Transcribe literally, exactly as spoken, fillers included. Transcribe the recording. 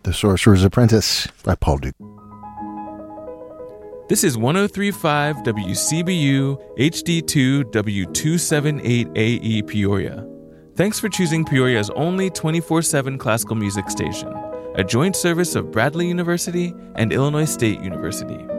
The Sorcerer's Apprentice by Paul Duke. This is one oh three point five W C B U H D two W two seventy-eight A E Peoria. Thanks for choosing Peoria's only twenty-four seven classical music station, a joint service of Bradley University and Illinois State University.